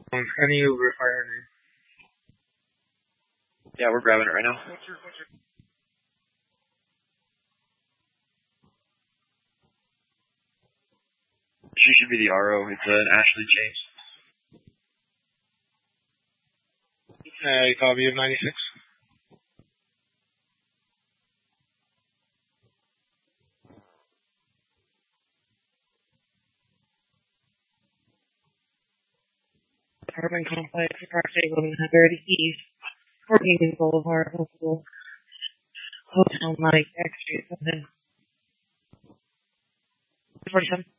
Can you verify her name? Yeah, we're grabbing it right now. She should be the RO. It's an Ashley James. You copy of 96. Apartment complex, approximately 1100 East, 14 Boulevard, Hotel 9, X Street, 47.